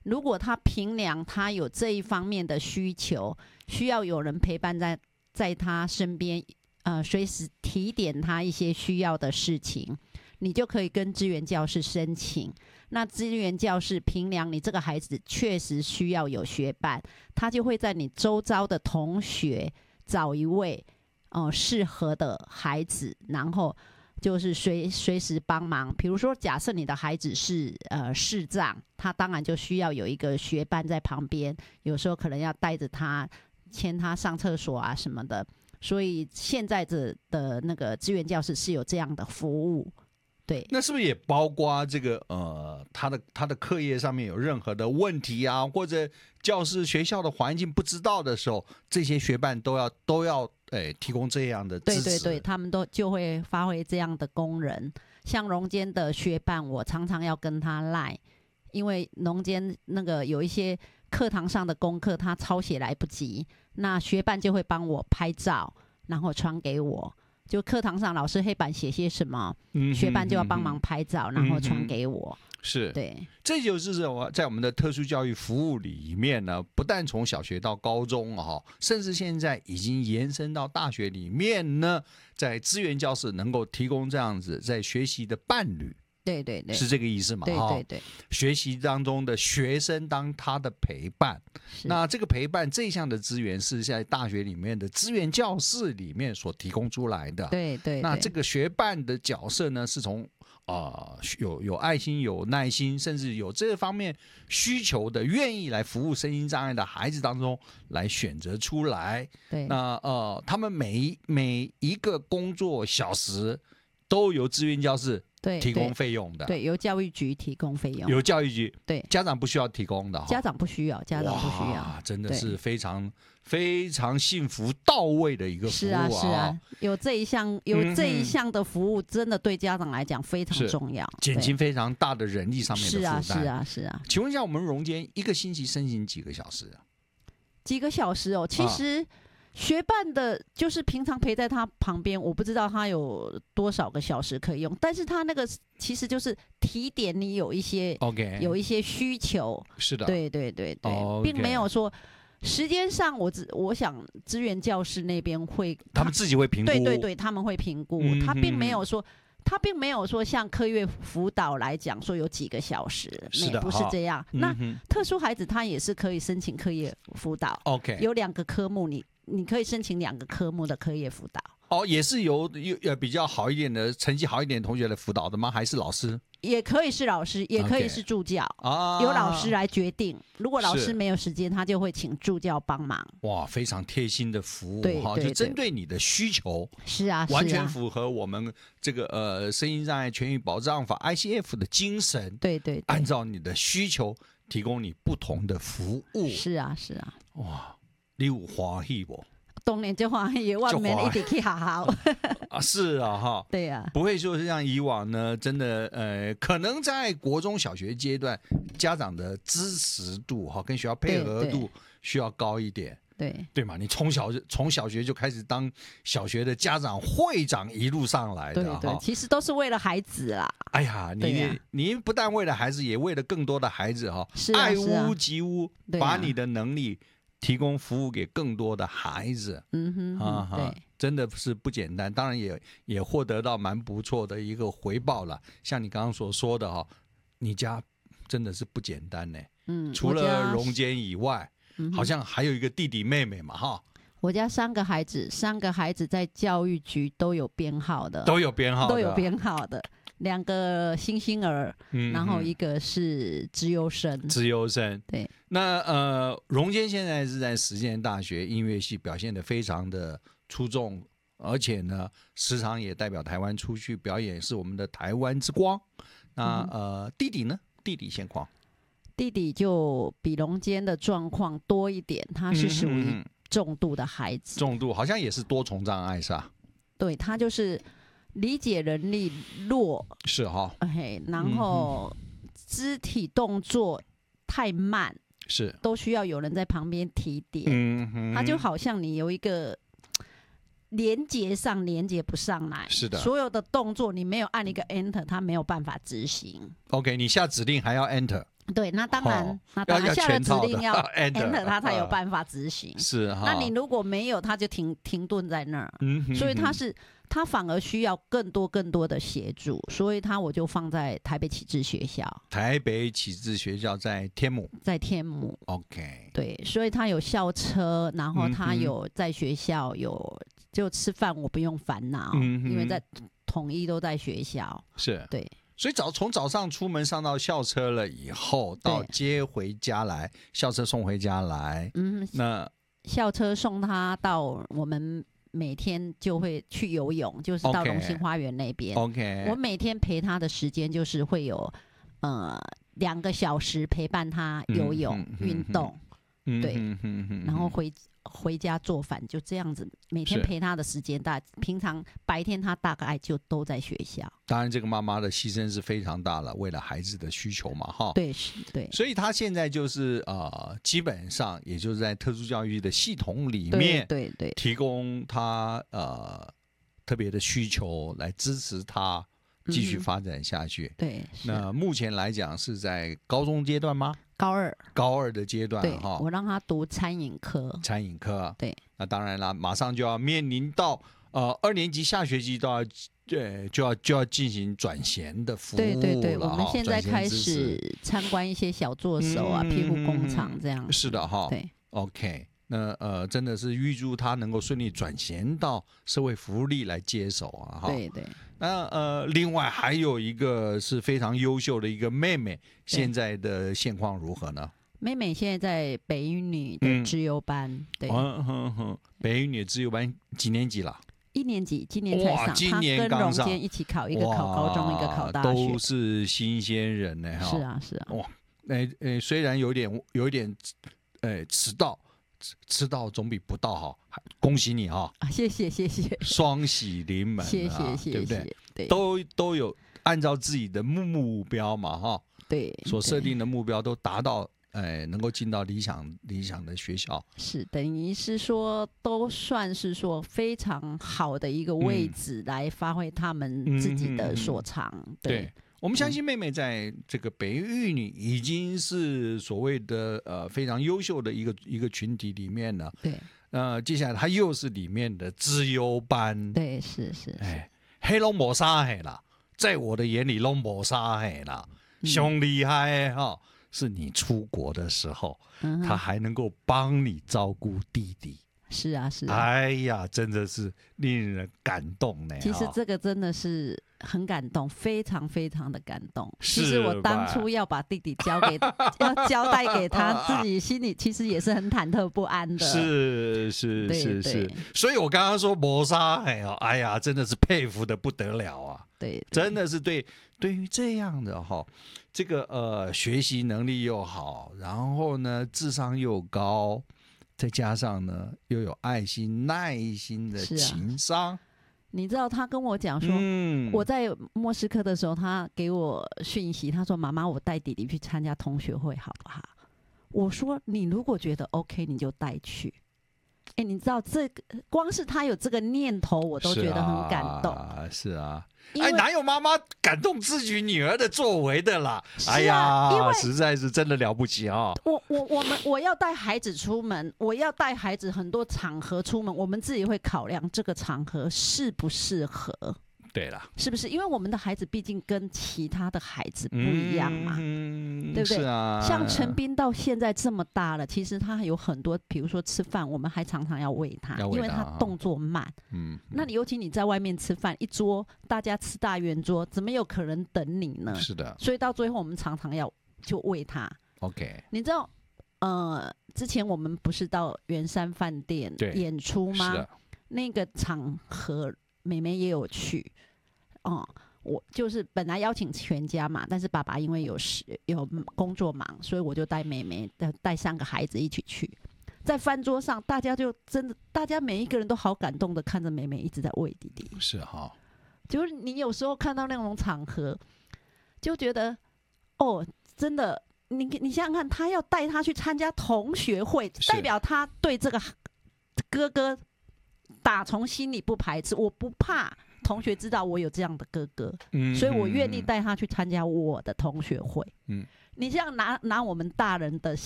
如果他评量他有这一方面的需求，需要有人陪伴在他身边，随时提点他一些需要的事情，你就可以跟资源教室申请。那资源教室评量你这个孩子确实需要有学伴，他就会在你周遭的同学找一位适合的孩子，然后就是随时帮忙。比如说，假设你的孩子是视障，他当然就需要有一个学伴在旁边，有时候可能要带着他牵他上厕所啊什么的。所以现在的那个资源教室是有这样的服务。对， 那是不是也包括这个他的课业上面有任何的问题啊，或者教室学校的环境不知道的时候，这些学伴都要提供这样的支持？ 对对对，他们就会发挥这样的功能。像农间的学伴，我常常要跟他赖，因为农间那个有一些课堂上的功课他抄写来不及，那学伴就会帮我拍照，然后传给我。就课堂上老师黑板写些什么，学伴就要帮忙拍照，然后传给我。 是， 对， 这就是在我们的特殊教育服务里面呢，不但从小学到高中甚至现在已经延伸到大学里面呢，在资源教室能够提供这样子在学习的伴侣。 对对对， 是这个意思嘛？ 对对对， 学习当中的学生当他的陪伴，那这个陪伴这项的资源是在大学里面的资源教室里面所提供出来的。 对对， 那这个学伴的角色呢，是从有爱心、有耐心，甚至有这方面需求的，愿意来服务身心障碍的孩子当中来选择出来。 对， 那他们每一个工作小时都由资源教室提供费用的。 对，由教育局提供费用。 由教育局， 对， 家长不需要提供的。 家长不需要，家长不需要。 真的是非常非常幸福到位的一个服务啊！ 是啊，有这一项的服务，真的对家长来讲非常重要， 减轻非常大的人力上面的负担。 是啊。 请问一下，我们荣间一个星期申请几个小时啊？ 几个小时哦，其实学伴的就是平常陪在他旁边，我不知道他有多少个小时可以用，但是他那个其实就是提点你有一些有一些需求。 是的， 对，并没有说时间上我想资源教室那边会他们自己会评估。 对，他们会评估。他并没有说像课业辅导来讲说有几个小时，不是这样。那特殊孩子他也是可以申请课业辅导。有2个科目你可以申请2个科目的课业辅导。 也是有比较好一点的成绩好一点的同学来辅导的吗？还是老师？ 也可以是老师，也可以是助教。由老师来决定。如果老师没有时间，他就会请助教帮忙。 哇，非常贴心的服务。 对， 就针对你的需求。 是啊， 完全符合我们这个身心障碍权益保障法 ICF 的精神。 对， 按照你的需求提供你不同的服务。 是啊。 哇，你有欢喜不？ 当然就欢喜，我们一定去好好。 是啊， 对啊， 不会说是像以往呢，真的可能在国中小学阶段，家长的支持度跟学校配合度需要高一点。对嘛？你从小学就开始当小学的家长会长，一路上来的。 对，其实都是为了孩子啦。 哎呀，你不但为了孩子，也为了更多的孩子爱屋及乌，把你的能力提供服务给更多的孩子。 对， 真的是不简单。当然也获得到蛮不错的一个回报了。像你刚刚所说的你家真的是不简单呢。除了荣间以外。好像还有一个弟弟妹妹嘛我家3个孩子在教育局都有编号的 ，2 个星星儿，然后1个是资优生。对， 那荣间现在是在实践大学音乐系表现得非常的出众，而且呢时常也代表台湾出去表演，是我们的台湾之光。那弟弟呢？弟弟现况？ 弟弟就比荣间的状况多一点，他是属于重度的孩子。 重度好像也是多重障碍是吧？ 对，他就是理解能力弱， 是然后肢体动作太慢， 是都需要有人在旁边提点。他就好像你有一个连接不上来， 是的， 所有的动作你没有按一个 enter， 他没有办法执行。 OK， 你下指令还要 enter。 对，那当然，那当然下了指令要 enter 他才有办法执行。 是哈， 那你如果没有，他就停顿在那儿。所以他反而需要更多的协助，所以我就放在台北启智学校。 台北启智学校在天母。 在天母。 OK。 对，所以他有校车，然后他有在学校就吃饭我不用烦恼，因为在统一都在学校。 是。 对。 所以从早上出门上到校车了以后，到接回家来，校车送回家来。那校车送他到我们每天就会去游泳，就是到龙兴花园那边。 OK。 我每天陪他的时间就是会有2个小时陪伴他游泳运动。对。然后回家做饭，就这样子，每天陪他的时间平常白天他大概就都在学校。 当然，这个妈妈的牺牲是非常大了，为了孩子的需求嘛，哈。 对，对。 所以他现在就是基本上也就是在特殊教育的系统里面， 对， 提供他特别的需求来支持他继续发展下去。 对。 那目前来讲是在高中阶段吗？ 高二的阶段。 对，我让他读餐饮科。对。 那当然了，马上就要面临到2年级下学期就要进行转衔的服务了。 对，我们现在开始参观一些小作手皮肤工厂这样。 是的哈。 对。 OK。那真的是预祝他能够顺利转衔到社会福利来接手啊！哈。 对。 那另外还有一个是非常优秀的一个妹妹，现在的现况如何呢？ 妹妹现在在北一女的资优班。对。 北一女的资优班几年级了 ？1年级，今年才上。 今年刚上。 她跟荣坚一起考，一个考高中，一个考大学， 都是新鲜人呢。 是啊。 哇，虽然有一点迟到总比不到好，恭喜你哈！ 谢谢， 双喜临门， 谢谢， 对不对？ 对， 都有按照自己的目标嘛哈， 对， 所设定的目标都达到，能够进到理想的学校， 是等于是说都算是说非常好的一个位置来发挥他们自己的所长，对。 我们相信妹妹在这个北一女已经是所谓的非常优秀的一个群体里面了。 对。 接下来她又是里面的资优班。 对，是。 黑龙没啥黑啦，在我的眼里龙没啥黑啦，凶厉害哈！是你出国的时候，他还能够帮你照顾弟弟。 是啊。 哎呀，真的是令人感动呢。 其实这个真的是很感动，非常非常的感动。其实我当初要把弟弟要交代给他，自己心里其实也是很忐忑不安的。 是。所以我刚刚说磨砂，哎呀，真的是佩服的不得了啊。 对。 真的是对于这样的这个学习能力又好，然后呢智商又高。再加上呢，又有爱心、耐心的情商。 你知道他跟我讲说，我在莫斯科的时候，他给我讯息，他说：“妈妈，我带弟弟去参加同学会好不好？”我说：“你如果觉得 OK， 你就带去。”你知道这个光是他有这个念头，我都觉得很感动。 是啊。哪有妈妈感动自己女儿的作为的啦？哎呀，实在是真的了不起啊！ 我要带孩子出门，我要带孩子很多场合出门，我们自己会考量这个场合适不适合。 对啦， 是不是？因为我们的孩子毕竟跟其他的孩子不一样嘛，对不对？ 是啊。 像陈斌到现在这么大了，其实他有很多，比如说吃饭，我们还常常要喂他，因为他动作慢。那尤其你在外面吃饭，一桌大家吃大圆桌，怎么有可能等你呢？ 是的。 所以到最后，我们常常要就喂他。 OK。 你知道，之前我们不是到圆山饭店演出吗？是的。那个场合，妹妹也有去。我就是本来邀请全家嘛，但是爸爸因为有工作忙，所以我就带妹妹带3个孩子一起去。在饭桌上，大家就真的，大家每一个人都好感动的看着妹妹一直在喂弟弟。 是哈。 就是你有时候看到那种场合，就觉得真的，你想想看，他要带他去参加同学会，代表他对这个哥哥打从心里不排斥，我不怕同学知道我有这样的哥哥，所以我愿意带他去参加我的同学会。 你像拿我们大人的